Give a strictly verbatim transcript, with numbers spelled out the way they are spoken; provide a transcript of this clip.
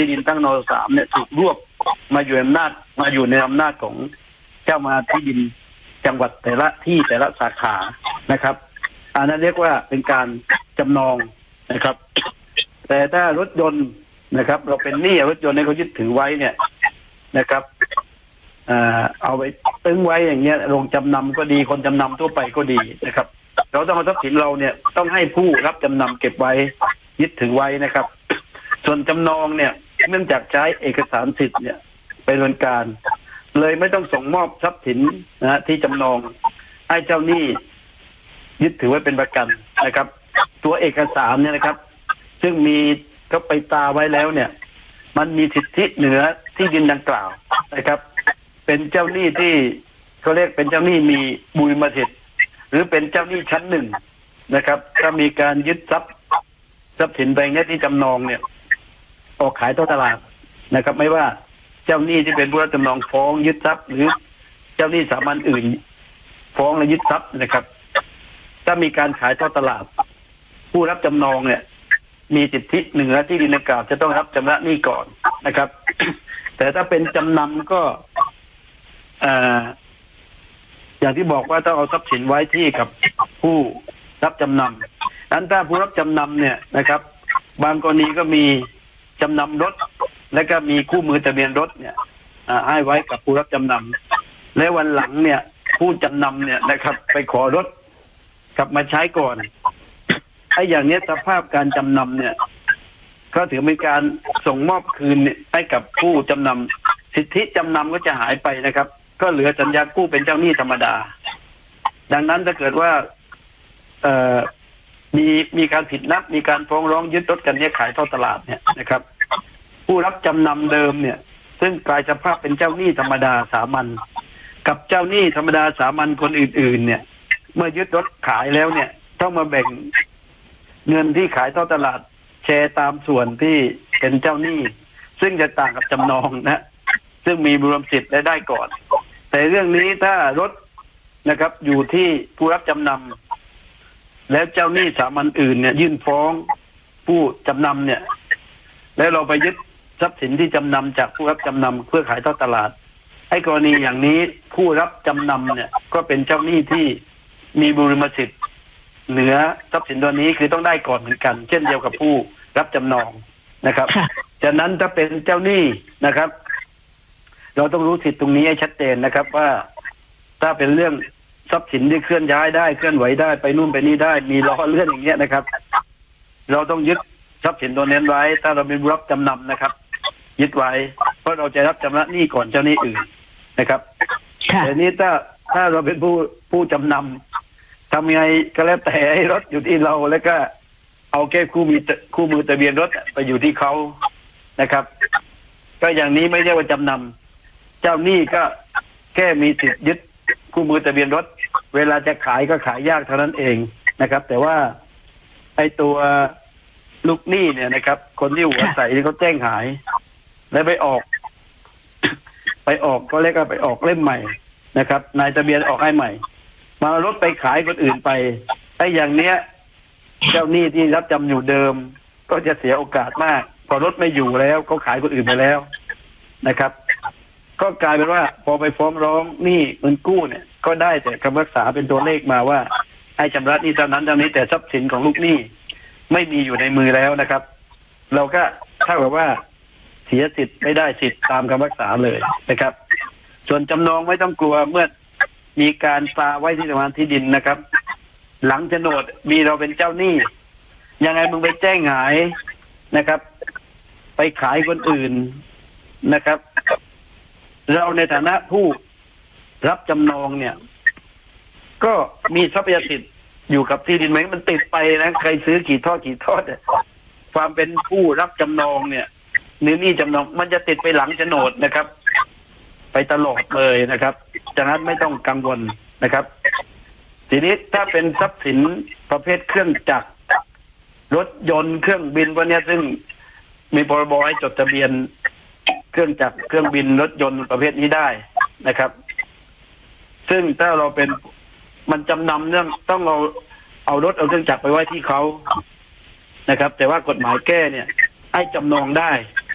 ที่ดินตั้งนอสามเนี่ยถูกรวบมาอยู่อำนาจมาอยู่ในอำนาจของเจ้ามาที่ดินจังหวัดแต่ละที่แต่ละสาขานะครับอันนั้นเรียกว่าเป็นการจำนองนะครับแต่ถ้ารถยนต์นะครับเราเป็นหนี้รถยนต์ให้เขายึดถือไว้เนี่ยนะครับเอาไปตึงไว้อย่างเงี้ยลงจำนำก็ดีคนจำนำทั่วไปก็ดีนะครับเราต้องเอาทรัพย์สินเราเนี่ยต้องให้ผู้รับจำนำเก็บไว้ยึดถือไว้นะครับส่วนจำนองเนี่ยเนื่องจากใช้เอกสารสิทธิ์เนี่ยไปดำเนินการเลยไม่ต้องส่งมอบทรัพย์สินนะที่จำนองให้เจ้าหนี้ยึดถือไว้เป็นประกันนะครับตัวเอกสารเนี่ยนะครับซึ่งมีก็ไปตาไว้แล้วเนี่ยมันมีสิทธิเหนือที่ดินดังกล่าวนะครับเป็นเจ้าหนี้ที่เขาเรียกเป็นเจ้าหนี้มีบุญมาสิทธิ์หรือเป็นเจ้าหนี้ชั้นหนึ่งนะครับถ้ามีการยึดทรัพย์ทรัพย์สินแบงค์ที่จำนองเนี่ยออกขายต่อตลาดนะครับไม่ว่าเจ้าหนี้ที่เป็นผู้รับจำนองฟ้องยึดทรัพย์หรือเจ้าหนี้สามัญอื่นฟ้องและยึดทรัพย์นะครับถ้ามีการขายต่อตลาดผู้รับจำนองเนี่ยมีสิทธิเหนือที่ดินดังกล่าวจะต้องรับชำระหนี้ก่อนนะครับ แต่ถ้าเป็นจำนำก็อย่างที่บอกว่าต้องเอาทรัพย์สินไว้ที่กับผู้รับจำนำนั้นถ้าผู้รับจำนำเนี่ยนะครับบางกรณีก็มีจำนำรถและก็มีคู่มือทะเบียนรถเนี่ยให้ไว้กับผู้รับจำนำและวันหลังเนี่ยผู้จำนำเนี่ยนะครับไปขอรถกลับมาใช้ก่อนไอ้อย่างนี้สภาพการจำนำเนี่ยก็ถือเป็นการส่งมอบคืนให้กับผู้จำนำสิทธิจำนำก็จะหายไปนะครับก็เหลือสัญญากู้เป็นเจ้าหนี้ธรรมดาดังนั้นถ้าเกิดว่าเอ่อมีมีการผิดนัดมีการฟ้องร้องยึดรถกันเนี่ยขายทอดตลาดเนี่ยนะครับผู้รับจำนำเดิมเนี่ยซึ่งกลายสภาพเป็นเจ้าหนี้ธรรมดาสามัญกับเจ้าหนี้ธรรมดาสามัญคนอื่นๆเนี่ยเมื่อยึดรถขายแล้วเนี่ยต้องมาแบ่งเงินที่ขายทอดตลาดแชร์ตามส่วนที่เป็นเจ้าหนี้ซึ่งจะต่างกับจำนองนะซึ่งมีบุญสิทธิ์ได้ได้ก่อนแต่เรื่องนี้ถ้ารถนะครับอยู่ที่ผู้รับจำนำแล้วเจ้าหนี้สามัญอื่นเนี่ยยื่นฟ้องผู้จำนำเนี่ยแล้วเราไปยึดทรัพย์สินที่จำนำจากผู้รับจำนำเพื่อขายทอดตลาดไอ้กรณีอย่างนี้ผู้รับจำนำเนี่ยก็เป็นเจ้าหนี้ที่มีบุญสิทธิ์เหนือทรัพย์สินตัวนี้คือต้องได้ก่อนเหมือนกันเช่นเดียวกับผู้รับจำนองนะครับฉะนั้นถ้าเป็นเจ้าหนี้นะครับเราต้องรู้สิทธิ์ตรงนี้ให้ชัดเจนนะครับว่าถ้าเป็นเรื่องทรัพย์สินที่เคลื่อนย้ายได้เคลื่อนไหวได้ไปนู่นไปนี่ได้มีล้อเลื่อนอย่างเงี้ยนะครับเราต้องยึดทรัพย์สินตัวนี้ไว้ถ้าเราเป็นผู้รับจำนำนะครับยึดไว้เพราะเราจะรับชำระหนี้ก่อนเจ้าหนี้อื่นนะครับแต่นี้ถ้าถ้าเราเป็นผู้ผู้จำนำทำยังไงก็แล้วแต่ให้รถอยู่ที่เราแล้วก็เอาแค่คู่มีคู่มือทะเบียนรถไปอยู่ที่เขานะครับก็อย่างนี้ไม่ใช่ว่าจำนำเจ้าหนี้ก็แค่มีสิทธิ์ยึดคู่มือทะเบียนรถเวลาจะขายก็ขายยากเท่านั้นเองนะครับแต่ว่าไอ้ตัวลูกหนี้เนี่ยนะครับคนที่หัวใสที่เขาแจ้งหายแล้วไปออกไปออกก็เรียกว่าไปออกเล่มใหม่นะครับนายทะเบียนออกให้ใหม่มารถไปขายคนอื่นไปไอ้อย่างเนี้ยเจ้าหนี้ที่รับจำอยู่เดิมก็จะเสียโอกาสมากพอรถไม่อยู่แล้วเขาขายคนอื่นไปแล้วนะครับก็กลายเป็นว่าพอไปฟ้องร้องหนี้เงินกู้เนี่ยก็ได้แต่คำรักษาเป็นตัวเลขมาว่าให้ชำระหนี้เท่านั้นเท่านี้แต่ทรัพย์สินของลูกหนี้ไม่มีอยู่ในมือแล้วนะครับเราก็เท่ากับว่าเสียสิทธิ์ไม่ได้สิทธิ์ตามคำรักษาเลยนะครับส่วนจำนองไม่ต้องกลัวเมื่อมีการตราไว้ที่สำนักงานที่ดินนะครับหลังโฉนดมีเราเป็นเจ้าหนี้ยังไงมึงไปแจ้งหายนะครับไปขายคนอื่นนะครับเราในฐานะผู้รับจำนองเนี่ยก็มีทรัพยสิทธิ์อยู่กับที่ดินไหมมันติดไปนะใครซื้อกี่ทอดกี่ทอดความเป็นผู้รับจำนองเนี่ยหรือหนี้จำนองมันจะติดไปหลังโฉนดนะครับไปตลอดเลยนะครับจากนั้นไม่ต้องกังวลนะครับทีนี้ถ้าเป็นทรัพย์สินประเภทเครื่องจักรรถยนต์เครื่องบินพวกนี้ซึ่งมีพรบให้จดทะเบียนเครื่องจักรเครื่องบินรถยนต์ประเภทนี้ได้นะครับ ซึ่งถ้าเราเป็นมันจำนำเรื่องต้องเอาเอารถเอาเครื่องจักรไปไว้ที่เขานะครับแต่ว่ากฎหมายแก้เนี่ยให้จำนองได้